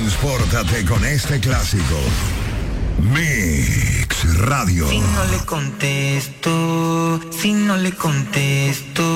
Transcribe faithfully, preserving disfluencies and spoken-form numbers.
Transpórtate con este clásico. Mix Radio. Si no le contesto, si no le contesto,